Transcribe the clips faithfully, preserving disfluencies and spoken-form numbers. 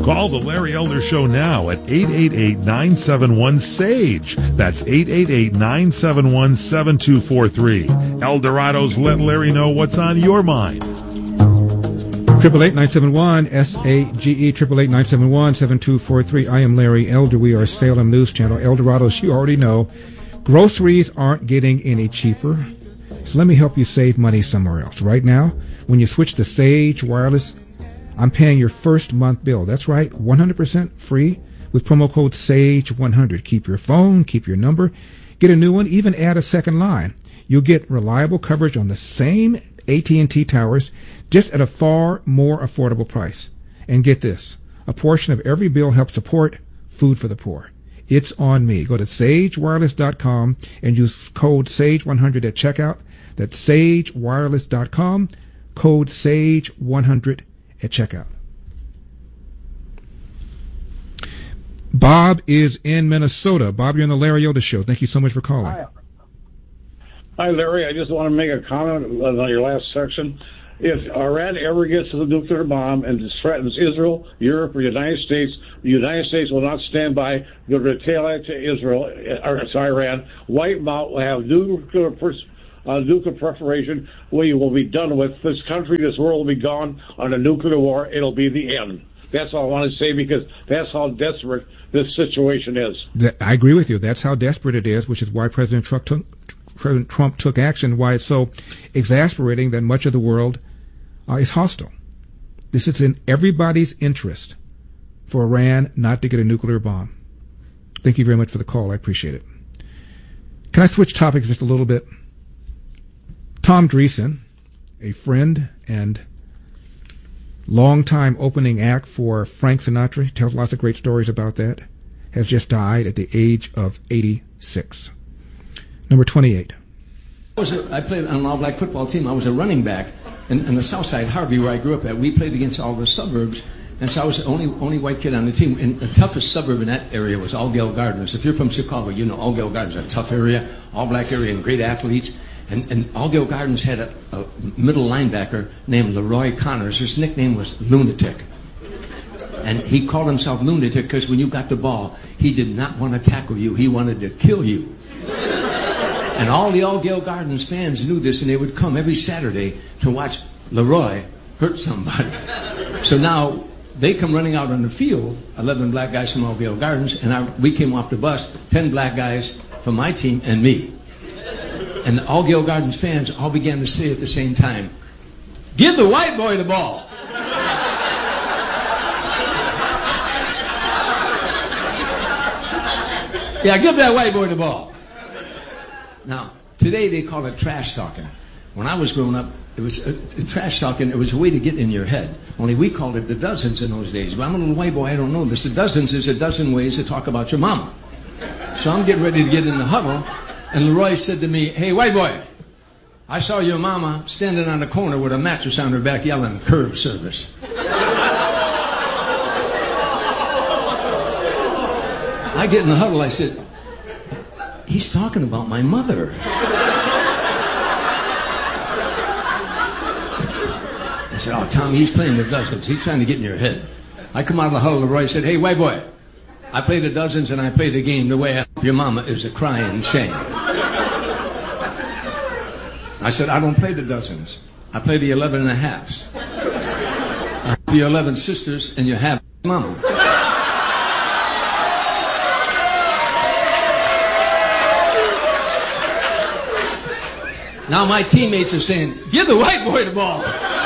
Call the Larry Elder Show now at eight eight eight, nine seven one, S A G E. That's eight eight eight, nine seven one, seven two four three. Eldorado's Let Larry Know What's on Your Mind. Triple eight nine seven one S A G E triple eight nine seven one seven two four three. I am Larry Elder. We are Salem News Channel. Eldorado, as you already know, groceries aren't getting any cheaper. So let me help you save money somewhere else. Right now, when you switch to Sage Wireless, I'm paying your first month bill. That's right, one hundred percent free with promo code SAGE one hundred. Keep your phone, keep your number, get a new one, even add a second line. You'll get reliable coverage on the same A T and T towers, just at a far more affordable price. And get this, a portion of every bill helps support Food for the Poor. It's on me. Go to sage wireless dot com and use code SAGE one hundred at checkout. That's sage wireless dot com, code SAGE one hundred at checkout. Bob is in Minnesota. Bob, you're on the Larry Elder Show. Thank you so much for calling. Hi. Hi, Larry. I just want to make a comment on your last section. If Iran ever gets to the nuclear bomb and threatens Israel, Europe, or the United States, the United States will not stand by. They'll retaliate to Israel, or to Iran, wipe them out, will have nuclear, uh, nuclear preparation. We will be done with this country. This world will be gone on a nuclear war. It'll be the end. That's all I want to say, because that's how desperate this situation is. That, I agree with you. That's how desperate it is, which is why President Trump took, President Trump took action, why it's so exasperating that much of the world uh, is hostile. This is in everybody's interest for Iran not to get a nuclear bomb. Thank you very much for the call. I appreciate it. Can I switch topics just a little bit? Tom Dreesen, a friend and longtime opening act for Frank Sinatra, tells lots of great stories about that, has just died at the age of eighty-six. Number twenty-eight. I, was a, I played on an all-black football team. I was a running back in, in the south side, Harvey, where I grew up at. We played against all the suburbs, and so I was the only, only white kid on the team. And the toughest suburb in that area was Allgale Gardens. If you're from Chicago, you know Allgale Gardens is a tough area, all-black area, and great athletes. And, and Allgale Gardens had a, a middle linebacker named Leroy Connors. His nickname was Lunatic. And he called himself Lunatic because when you got the ball, he did not want to tackle you. He wanted to kill you. And all the Allgale Gardens fans knew this, and they would come every Saturday to watch Leroy hurt somebody. So now they come running out on the field, eleven black guys from Allgale Gardens, and I, we came off the bus, ten black guys from my team and me. And the Allgale Gardens fans all began to say at the same time, "Give the white boy the ball." Yeah, give that white boy the ball. Now, today they call it trash talking. When I was growing up, it was uh, trash talking. It was a way to get in your head. Only we called it the dozens in those days. But I'm a little white boy. I don't know this. The dozens is a dozen ways to talk about your mama. So I'm getting ready to get in the huddle. And Leroy said to me, "Hey, white boy, I saw your mama standing on the corner with a mattress on her back yelling, 'Curb service.'" I get in the huddle, I said, "He's talking about my mother." I said, "Oh, Tommy, he's playing the dozens. He's trying to get in your head." I come out of the huddle, Leroy said, "Hey, white boy, I play the dozens and I play the game the way I hope your mama is a crying shame." I said, "I don't play the dozens. I play the eleven and a halves. I hope your eleven sisters and your half mama." Now my teammates are saying, "Give the white boy the ball."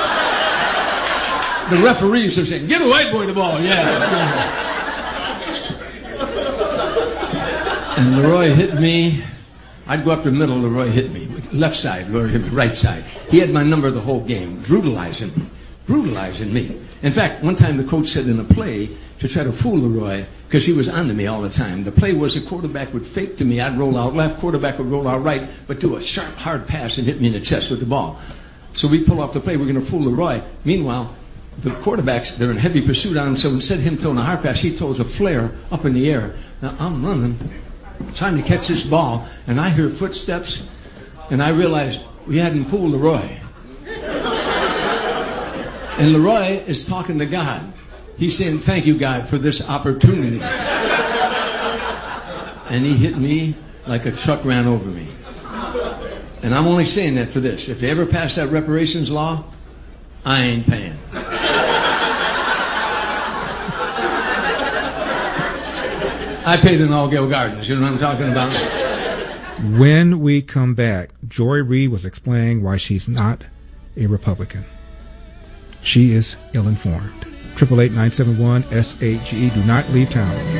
The referees are saying, "Give the white boy the ball." Yeah. And Leroy hit me. I'd go up the middle, Leroy hit me. Left side, Leroy hit me. Right side. He had my number the whole game, brutalizing me. Brutalizing me. In fact, one time the coach said in a play to try to fool Leroy, because he was on to me all the time. The play was the quarterback would fake to me. I'd roll out left, quarterback would roll out right, but do a sharp, hard pass and hit me in the chest with the ball. So we'd pull off the play. We're going to fool Leroy. Meanwhile, the quarterbacks, they're in heavy pursuit on him, so instead of him throwing a hard pass, he throws a flare up in the air. Now, I'm running, trying to catch this ball, and I hear footsteps, and I realize we hadn't fooled Leroy. And Leroy is talking to God. He's saying, thank you, God, for this opportunity. And he hit me like a truck ran over me. And I'm only saying that for this. If they ever pass that reparations law, I ain't paying. I paid in Allgale Gardens. You know what I'm talking about? When we come back, Joy Reid was explaining why she's not a Republican. She is ill-informed. triple eight nine seven one S A G E. Do not leave town.